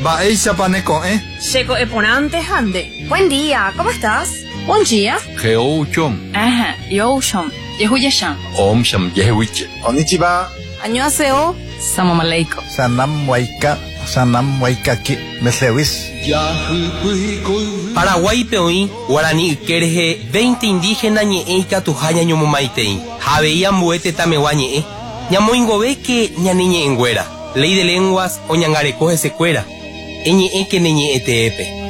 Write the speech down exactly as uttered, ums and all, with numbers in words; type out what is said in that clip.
Baeisha paneco, ¿eh? Checo eponante hande. Buen día, ¿cómo estás? Buen día. Geouchom. Ajá, yoshom. Yehuyashan. Omsham yehuiche. Konnichiwa. Annyeonghaseyo. Salam aleikum. Sanam waika. Sanam waikaki. Meslewis. Paraguay peoí, Guarani Kerje, veinte indígenas ñe'eika tujaña ñomomaitei. Javeía mbuete tamewa ñe'e. Ñamoingove que ñaniñe enguera. Ley de lenguas o ñangarecoje secuera. Eñe'e que neñe'e teepe.